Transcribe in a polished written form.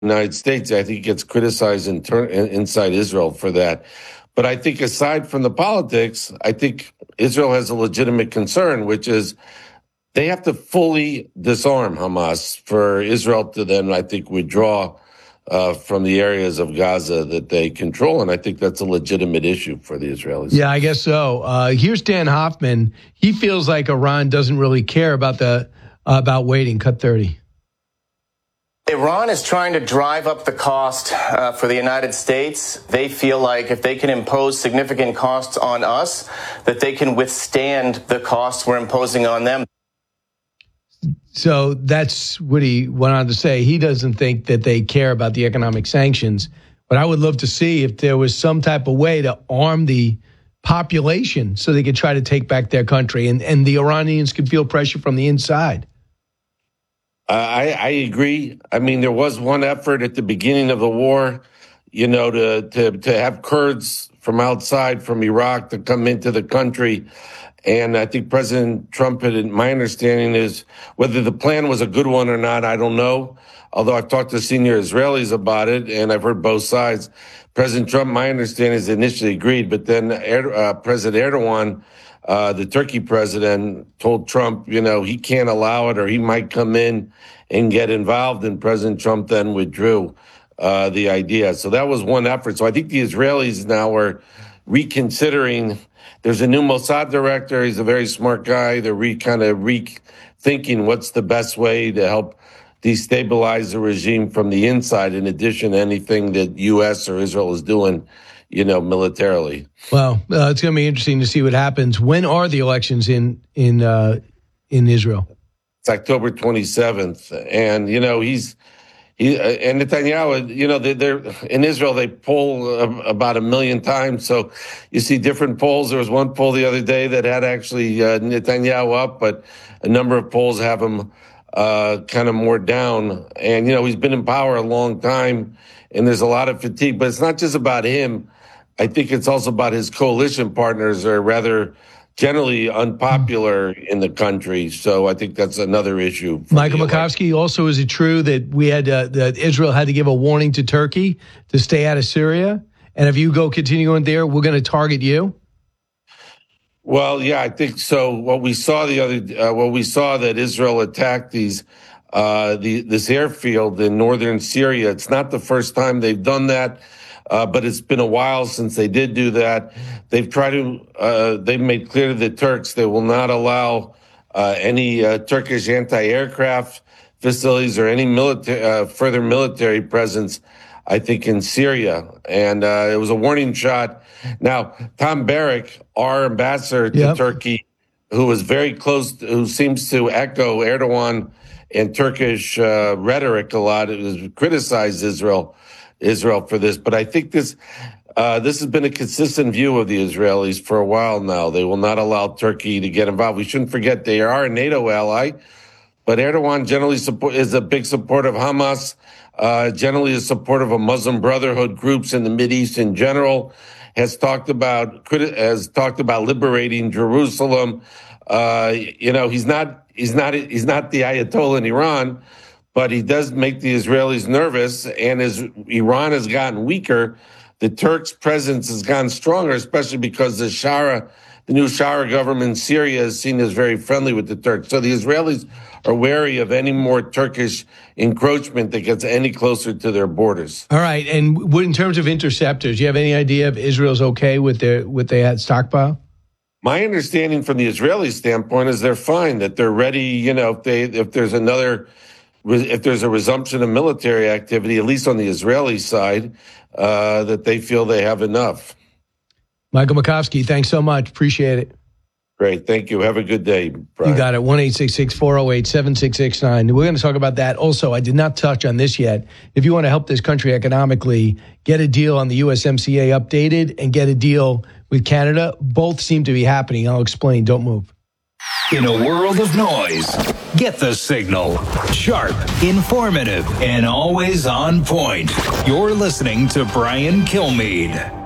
United States. I think he gets criticized inside Israel for that. But I think aside from the politics, I think Israel has a legitimate concern, which is they have to fully disarm Hamas for Israel to then, I think, withdraw from the areas of Gaza that they control. And I think that's a legitimate issue for the Israelis. Yeah, I guess so. Here's Dan Hoffman. He feels like Iran doesn't really care about waiting. Cut 30. Iran is trying to drive up the cost for the United States. They feel like if they can impose significant costs on us, that they can withstand the costs we're imposing on them. So that's what he went on to say. He doesn't think that they care about the economic sanctions. But I would love to see if there was some type of way to arm the population so they could try to take back their country and the Iranians could feel pressure from the inside. I agree. I mean, there was one effort at the beginning of the war, to have Kurds from outside, from Iraq, to come into the country. And I think President Trump, my understanding is, whether the plan was a good one or not, I don't know. Although I've talked to senior Israelis about it, and I've heard both sides. President Trump, my understanding is, initially agreed, but then President Erdogan, the Turkey president, told Trump, he can't allow it, or he might come in and get involved. And President Trump then withdrew the idea. So that was one effort. So I think the Israelis now are reconsidering. There's a new Mossad director. He's a very smart guy. They're rethinking what's the best way to help destabilize the regime from the inside, in addition to anything that U.S. or Israel is doing, militarily. Well, it's going to be interesting to see what happens. When are the elections in Israel? It's October 27th. And, and Netanyahu, they're in Israel, they poll about 1 million times. So you see different polls. There was one poll the other day that had actually Netanyahu up, but a number of polls have him kind of more down. And, he's been in power a long time, and there's a lot of fatigue. But it's not just about him. I think it's also about his coalition partners are rather generally unpopular in the country. So I think that's another issue. Michael Makovsky, also, is it true that that Israel had to give a warning to Turkey to stay out of Syria? And if you continue going there, we're going to target you? Well, yeah, I think so. What we saw that Israel attacked this airfield in northern Syria. It's not the first time they've done that. But it's been a while since they did do that. They've made clear to the Turks they will not allow any Turkish anti-aircraft facilities or any further military presence, I think, in Syria. And it was a warning shot. Now, Tom Barrack, our ambassador to Turkey, who was very close, who seems to echo Erdogan and Turkish rhetoric a lot, has criticized Israel for this. But I think this has been a consistent view of the Israelis for a while now. They will not allow Turkey to get involved. We shouldn't forget they are a NATO ally, but Erdogan generally is a big supporter of Hamas, generally is supportive of Muslim Brotherhood groups in the Mideast in general, has talked about liberating Jerusalem. He's not the Ayatollah in Iran, but he does make the Israelis nervous. And as Iran has gotten weaker, the Turks' presence has gotten stronger, especially because the new Shara government in Syria is seen as very friendly with the Turks. So the Israelis are wary of any more Turkish encroachment that gets any closer to their borders. All right. And in terms of interceptors, do you have any idea if Israel's okay with what they had stockpile? My understanding from the Israeli standpoint is they're fine, that they're ready, if there's a resumption of military activity, at least on the Israeli side, that they feel they have enough. Michael Makovsky, thanks so much. Appreciate it. Great. Thank you. Have a good day, Brian. You got it. 1-866-408-7669. We're going to talk about that. Also, I did not touch on this yet. If you want to help this country economically, get a deal on the USMCA updated and get a deal with Canada. Both seem to be happening. I'll explain. Don't move. In a world of noise, get the signal. Sharp, informative, and always on point. You're listening to Brian Kilmeade.